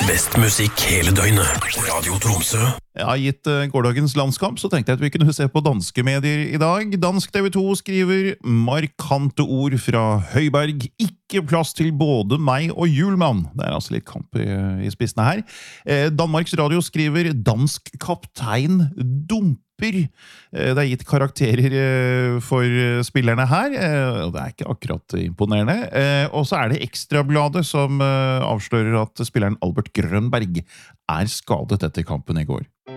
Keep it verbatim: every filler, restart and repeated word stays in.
Best musikk hele døgnet. Radio Tromsø. Ja, gitt uh, gårdagens landskamp, så tenkte jeg at vi kunne se på danske medier i dag. Dansk T V to skriver markante ord fra Høiberg. Ikke plass til både meg og Hjulmann. Det er altså litt kamp i, i spissene her. Eh, Danmarks Radio skriver dansk kaptein dumper. Det er gitt karakterer for spillerne her, og det er ikke akkurat imponerende. Og så er det Ekstrabladet som avslører at spilleren Albert Grønberg er skadet etter kampen i går.